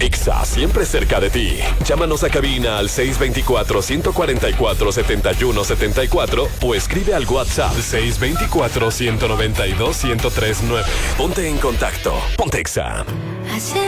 Exa, siempre cerca de ti. Llámanos a cabina al 624-144-7174 o escribe al WhatsApp 624-192-1039. Ponte en contacto. Ponte Exa.